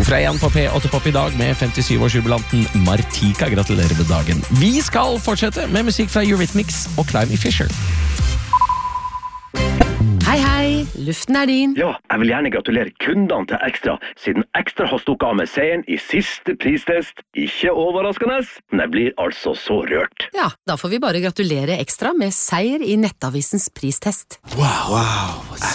God fredag på P8 Pop I dag med 57-årsjubilanten Martika. Gratulerer med dagen. Vi skal fortsette med musikk fra Eurythmics og Climby Fisher. Hei, luften din. Ja, jeg vil gjerne gratulere kundene til Ekstra, siden Ekstra har stukket av med seieren I siste pristest. Ikke overraskende, men jeg blir altså så rørt. Ja, da får vi bare gratulere Ekstra med seier I Nettavisens pristest. Wow.